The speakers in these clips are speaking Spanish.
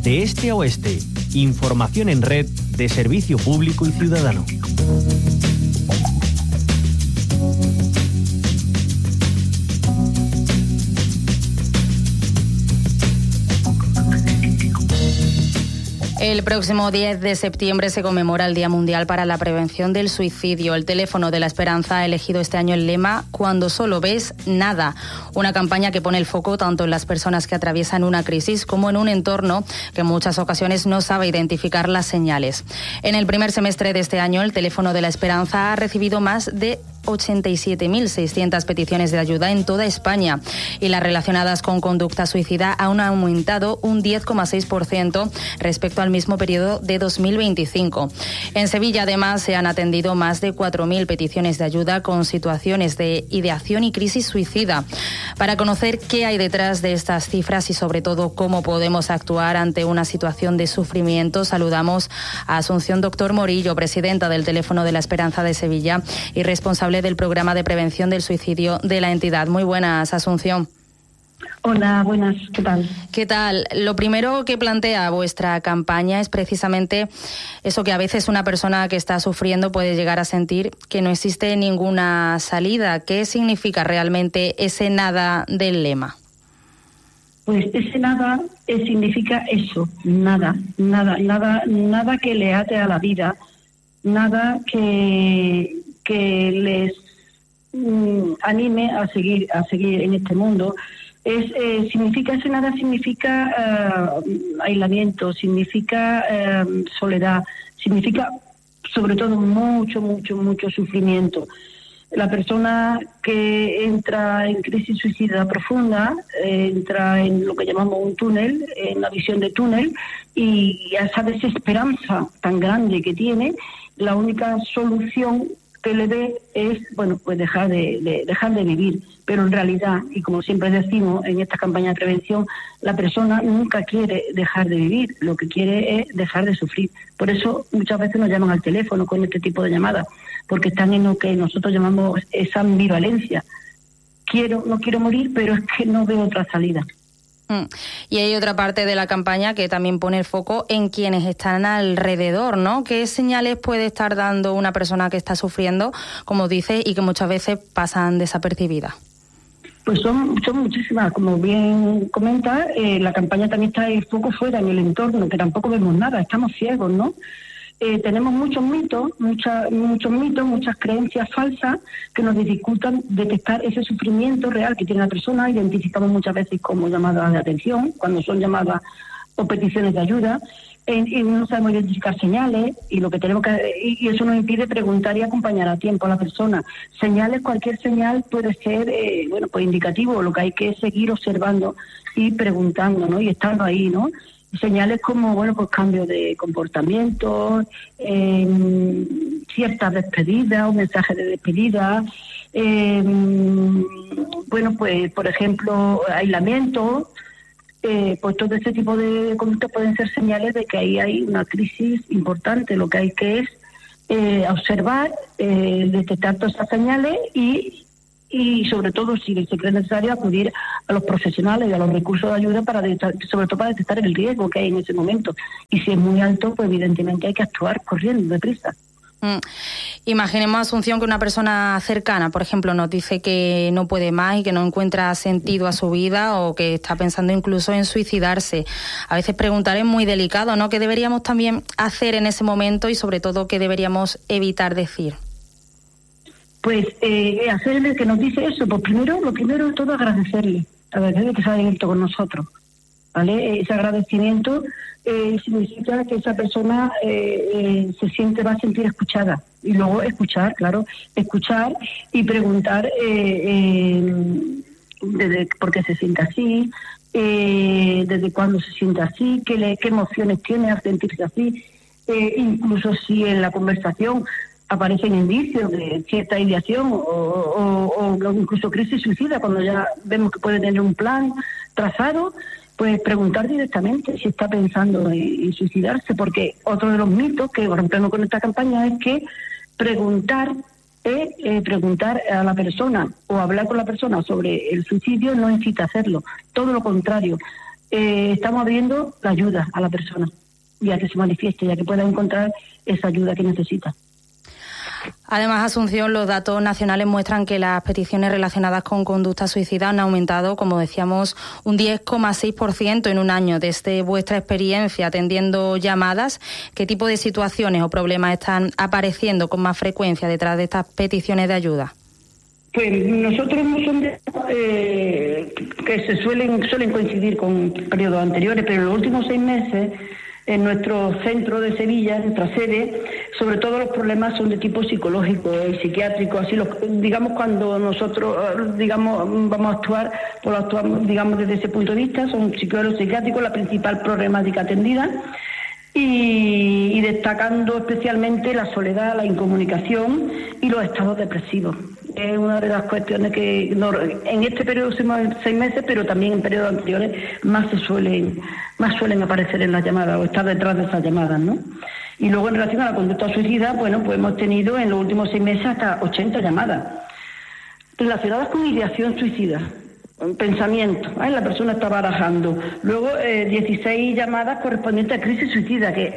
de este a oeste. Información en red de Servicio Público y Ciudadano. El próximo 10 de septiembre se conmemora el Día Mundial para la Prevención del Suicidio. El Teléfono de la Esperanza ha elegido este año el lema "Cuando solo ves nada", una campaña que pone el foco tanto en las personas que atraviesan una crisis como en un entorno que en muchas ocasiones no sabe identificar las señales. En el primer semestre de este año, el Teléfono de la Esperanza ha recibido más de 87.600 peticiones de ayuda en toda España y las relacionadas con conducta suicida han aumentado un 10,6% respecto al mismo periodo de 2025. En Sevilla, además, se han atendido más de 4.000 peticiones de ayuda con situaciones de ideación y crisis suicida. Para conocer qué hay detrás de estas cifras y, sobre todo, cómo podemos actuar ante una situación de sufrimiento, saludamos a Asunción Doctor Morillo, presidenta del Teléfono de la Esperanza de Sevilla y responsable del programa de prevención del suicidio de la entidad. Muy buenas, Asunción. Hola, buenas, ¿qué tal? ¿Qué tal? Lo primero que plantea vuestra campaña es precisamente eso, que a veces una persona que está sufriendo puede llegar a sentir que no existe ninguna salida. ¿Qué significa realmente ese nada del lema? Pues ese nada significa eso, nada que le ate a la vida, nada que les anime a seguir en este mundo. Significa ese nada, significa aislamiento, significa soledad, significa sobre todo mucho sufrimiento. La persona que entra en crisis suicida profunda entra en lo que llamamos un túnel, en la visión de túnel, y a esa desesperanza tan grande que tiene, la única solución que le ve es, pues dejar de vivir. Pero en realidad, y como siempre decimos en esta campaña de prevención, la persona nunca quiere dejar de vivir, lo que quiere es dejar de sufrir. Por eso muchas veces nos llaman al teléfono con este tipo de llamadas, porque están en lo que nosotros llamamos esa ambivalencia. No quiero morir, pero es que no veo otra salida. Y hay otra parte de la campaña que también pone el foco en quienes están alrededor, ¿no? ¿Qué señales puede estar dando una persona que está sufriendo, como dice, y que muchas veces pasan desapercibidas? Pues son muchísimas, como bien comenta, la campaña también está el foco fuera, en el entorno, que tampoco vemos nada, estamos ciegos, ¿no? Tenemos muchos mitos, muchas creencias falsas que nos dificultan detectar ese sufrimiento real que tiene la persona. Identificamos muchas veces como llamadas de atención, cuando son llamadas o peticiones de ayuda, y no sabemos identificar señales, y lo que tenemos y eso nos impide preguntar y acompañar a tiempo a la persona. Señales, cualquier señal puede ser pues indicativo, lo que hay que es seguir observando y preguntando, ¿no? Y estando ahí, ¿no? Señales como, pues cambios de comportamiento, ciertas despedidas o mensajes de despedida, pues por ejemplo, aislamiento, pues todo ese tipo de conductas pueden ser señales de que ahí hay una crisis importante. Lo que hay que es observar, detectar todas esas señales y sobre todo, si se cree necesario, acudir a los profesionales y a los recursos de ayuda sobre todo para detectar el riesgo que hay en ese momento. Y si es muy alto, pues evidentemente hay que actuar corriendo, deprisa. Imaginemos, Asunción, que una persona cercana, por ejemplo, nos dice que no puede más y que no encuentra sentido a su vida, o que está pensando incluso en suicidarse. A veces preguntar es muy delicado, ¿no? ¿Qué deberíamos también hacer en ese momento y, sobre todo, qué deberíamos evitar decir? Pues hacer el que nos dice eso, pues lo primero de todo agradecerle que se haya abierto con nosotros, ¿vale? Ese agradecimiento significa que esa persona va a sentir escuchada, y luego escuchar y preguntar desde por qué se siente así, desde cuándo se siente así, qué emociones tiene al sentirse así, incluso si en la conversación aparecen indicios de cierta ideación o incluso crisis suicida, cuando ya vemos que puede tener un plan trazado, pues preguntar directamente si está pensando en suicidarse, porque otro de los mitos que rompemos con esta campaña es que preguntar a la persona o hablar con la persona sobre el suicidio no incita a hacerlo, todo lo contrario. estamos abriendo la ayuda a la persona, ya que se manifieste, ya que pueda encontrar esa ayuda que necesita. Además, Asunción, los datos nacionales muestran que las peticiones relacionadas con conducta suicida han aumentado, como decíamos, un 10,6% en un año. Desde vuestra experiencia atendiendo llamadas, ¿qué tipo de situaciones o problemas están apareciendo con más frecuencia detrás de estas peticiones de ayuda? Pues nosotros no son que se suelen coincidir con periodos anteriores, pero en los últimos 6 meses, en nuestro centro de Sevilla, en nuestra sede, sobre todo los problemas son de tipo psicológico y psiquiátrico. Así, digamos, cuando nosotros vamos a actuar, pues actuamos, digamos, desde ese punto de vista, son psicólogos psiquiátricos la principal problemática atendida. Y destacando especialmente la soledad, la incomunicación y los estados depresivos. Es una de las cuestiones que en este periodo de 6 meses, pero también en periodos anteriores, más suelen aparecer en las llamadas o estar detrás de esas llamadas, ¿no? Y luego en relación a la conducta suicida, bueno, pues hemos tenido en los últimos 6 meses hasta 80 llamadas relacionadas con ideación suicida. Pensamiento, la persona está barajando. Luego 16 llamadas correspondientes a crisis suicida, que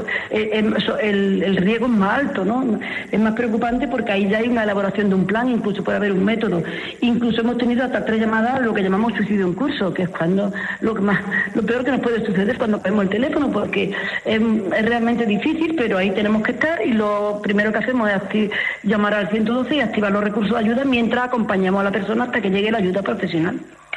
el riesgo es más alto, ¿no? Es más preocupante porque ahí ya hay una elaboración de un plan, incluso puede haber un método. Incluso hemos tenido hasta 3 llamadas, lo que llamamos suicidio en curso, que es cuando lo peor que nos puede suceder cuando cogemos el teléfono, porque es realmente difícil, pero ahí tenemos que estar y lo primero que hacemos es llamar al 112 y activar los recursos de ayuda mientras acompañamos a la persona hasta que llegue la ayuda profesional.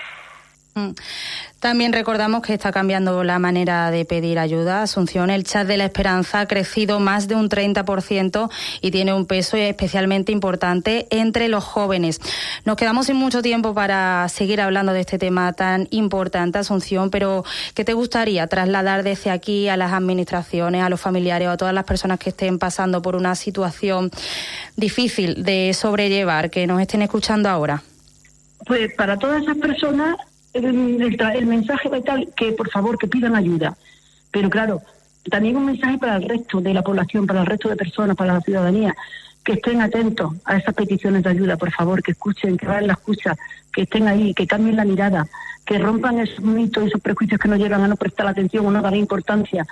También recordamos que está cambiando la manera de pedir ayuda. Asunción, el chat de la Esperanza ha crecido más de un 30% y tiene un peso especialmente importante entre los jóvenes. Nos quedamos sin mucho tiempo para seguir hablando de este tema tan importante, Asunción, pero ¿qué te gustaría trasladar desde aquí a las administraciones, a los familiares o a todas las personas que estén pasando por una situación difícil de sobrellevar, que nos estén escuchando ahora? Pues para todas esas personas el mensaje vital que por favor que pidan ayuda, pero claro, también un mensaje para el resto de la población, para el resto de personas, para la ciudadanía, que estén atentos a esas peticiones de ayuda, por favor, que escuchen, que hagan la escucha, que estén ahí, que cambien la mirada, que rompan esos mitos, esos prejuicios que nos llevan a no prestar atención o no dar importancia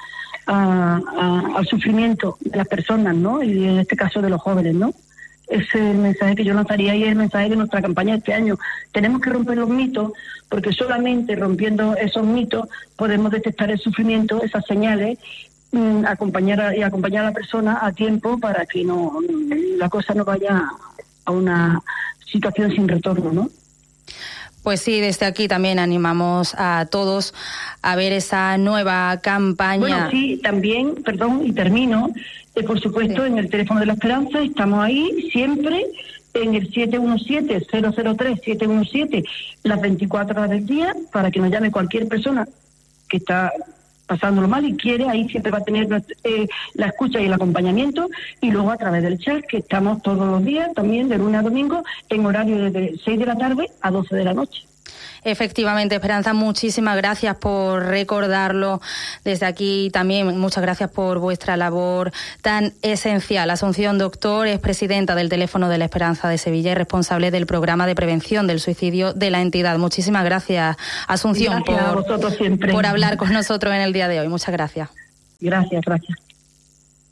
al sufrimiento de las personas, ¿no? Y en este caso de los jóvenes, ¿no? Ese es el mensaje que yo lanzaría y es el mensaje de nuestra campaña de este año. Tenemos que romper los mitos, porque solamente rompiendo esos mitos podemos detectar el sufrimiento, esas señales, acompañar a la persona a tiempo para que la cosa no vaya a una situación sin retorno, ¿no? Pues sí, desde aquí también animamos a todos a ver esa nueva campaña. Bueno, sí, también, perdón, y termino, por supuesto, sí. En el teléfono de la Esperanza estamos ahí siempre, en el 717-003-717, las 24 horas del día, para que nos llame cualquier persona que está pasándolo mal y quiere, ahí siempre va a tener la escucha y el acompañamiento, y luego a través del chat, que estamos todos los días, también de lunes a domingo, en horario de 6 de la tarde a 12 de la noche. Efectivamente, Esperanza, muchísimas gracias por recordarlo desde aquí. También muchas gracias por vuestra labor tan esencial. Asunción Doctor es presidenta del Teléfono de la Esperanza de Sevilla y responsable del programa de prevención del suicidio de la entidad. Muchísimas gracias, Asunción, gracias por hablar con nosotros en el día de hoy. Muchas gracias. Gracias.